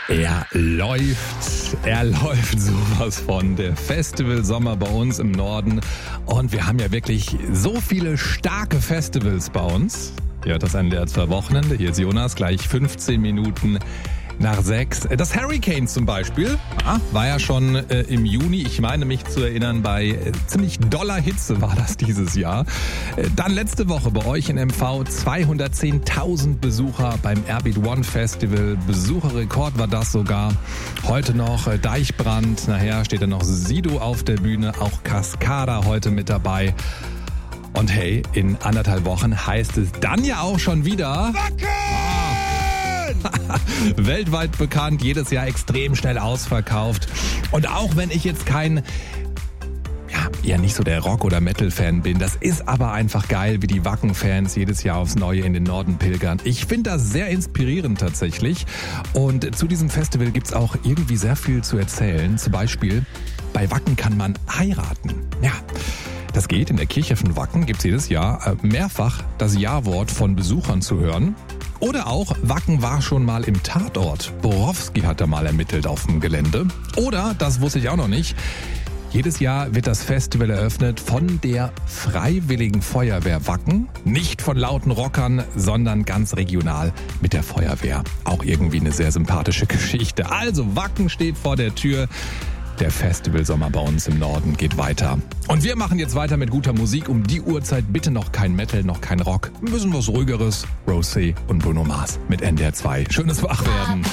Er läuft sowas von. Der Festivalsommer bei uns im Norden. Und wir haben ja wirklich so viele starke Festivals bei uns. Ja, das NDR 2 Wochenende. Hier ist Jonas, gleich 15 Minuten nach 6. Das Hurricane zum Beispiel war ja schon im Juni. Ich meine mich zu erinnern, bei ziemlich doller Hitze war das dieses Jahr. Dann letzte Woche bei euch in MV 210.000 Besucher beim Airbeat One Festival. Besucherrekord war das sogar. Heute noch Deichbrand. Nachher steht dann noch Sido auf der Bühne. Auch Cascada heute mit dabei. Und hey, in 1,5 Wochen heißt es dann ja auch schon wieder... Weltweit bekannt, jedes Jahr extrem schnell ausverkauft. Und auch wenn ich jetzt kein, eher nicht so der Rock- oder Metal-Fan bin, das ist aber einfach geil, wie die Wacken-Fans jedes Jahr aufs Neue in den Norden pilgern. Ich finde das sehr inspirierend tatsächlich. Und zu diesem Festival gibt's auch irgendwie sehr viel zu erzählen. Zum Beispiel, bei Wacken kann man heiraten. Ja. Das geht. In der Kirche von Wacken gibt's jedes Jahr mehrfach das Ja-Wort von Besuchern zu hören. Oder auch, Wacken war schon mal im Tatort. Borowski hat da mal ermittelt auf dem Gelände. Oder, das wusste ich auch noch nicht, jedes Jahr wird das Festival eröffnet von der Freiwilligen Feuerwehr Wacken. Nicht von lauten Rockern, sondern ganz regional mit der Feuerwehr. Auch irgendwie eine sehr sympathische Geschichte. Also, Wacken steht vor der Tür. Der Festivalsommer bei uns im Norden geht weiter. Und wir machen jetzt weiter mit guter Musik. Um die Uhrzeit bitte noch kein Metal, noch kein Rock. Ein bisschen was Ruhigeres. Rosé und Bruno Mars mit NDR 2. Schönes Wachwerden.